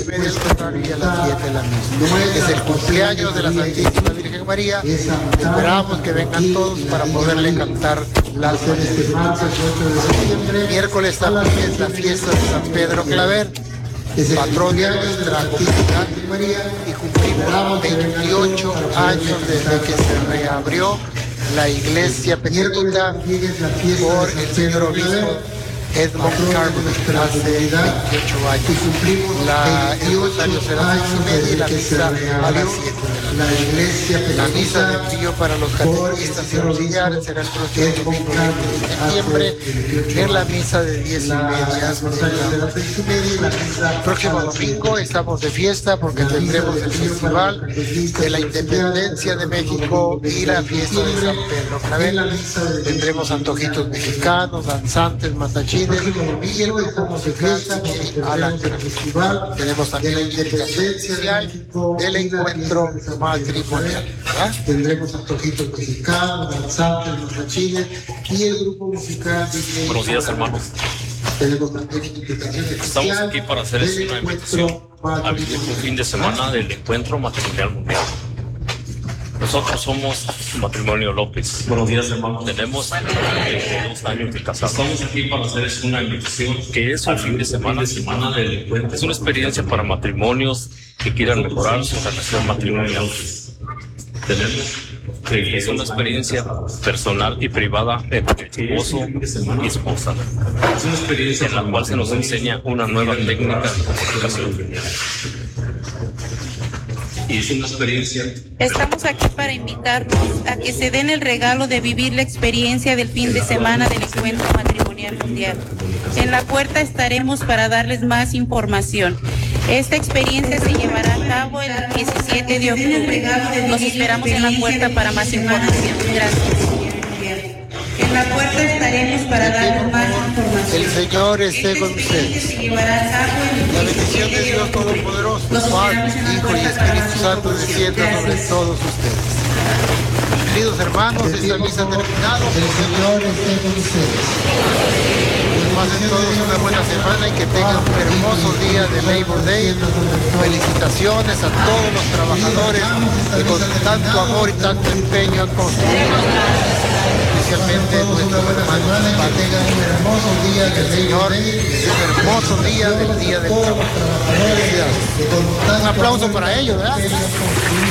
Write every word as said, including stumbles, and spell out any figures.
y media el rosario y a las siete la misa. Es el cumpleaños de la Santísima Virgen María. Esperamos que vengan todos para poderle cantar las mañanitas. Miércoles también es la fiesta de San Pedro Claver, patrón de nuestra comunidad, y cumplimos veintiocho años desde que se reabrió la iglesia pequeñita por el señor obispo Edmond Carmen hace veintiocho años. La, el rosario será a las seis y media y la misa a las siete. La misa de envío para los catequistas y auxiliares será el próximo domingo de septiembre en la misa de diez y media. El próximo domingo estamos de fiesta porque tendremos el Festival de la Independencia de México y la fiesta de San Pedro Claver. Tendremos antojitos mexicanos, danzantes, matachines y el grupo musical Alantra. Tenemos también la invitación oficial del encuentro matrimonial. ¿Verdad? Tendremos antojitos mexicanos, danzantes, matachines y el grupo musical. Buenos días, hermanos. Tenemos también invitación oficial. Estamos aquí para hacerles una invitación a vivir un fin de semana del encuentro matrimonial mundial. Nosotros somos Matrimonio López. Buenos días, hermanos. Tenemos veintidós años de casados. Estamos aquí para hacerles una invitación que es un fin de semana, fin de semana del encuentro. Es una experiencia para matrimonios que quieran mejorar su relación matrimonial. Tenemos que es una experiencia personal y privada entre esposo y esposa, es una experiencia en la cual se nos enseña una nueva técnica de comunicación. Y es una experiencia. Estamos aquí para invitarnos a que se den el regalo de vivir la experiencia del fin de semana del Encuentro Matrimonial Mundial. En la puerta estaremos para darles más información. Esta experiencia se llevará a cabo el diecisiete de octubre. Los esperamos en la puerta para más información. Gracias. En la puerta estaremos para darles más información. El Señor esté con ustedes. La bendición de Dios Todopoderoso, Padre, Hijo y Espíritu Santo descienda sobre todos ustedes. Queridos hermanos, esta misa ha terminado. El Señor esté con ustedes. Pasen todos una buena semana y que tengan un hermoso día de Labor Day. Felicitaciones a todos los trabajadores que con tanto amor y tanto empeño han construido, especialmente nuestros hermanos. Que tengan un hermoso día del Señor, un hermoso día del Día del Trabajo. Felicidades. Un aplauso para ellos, ¿verdad?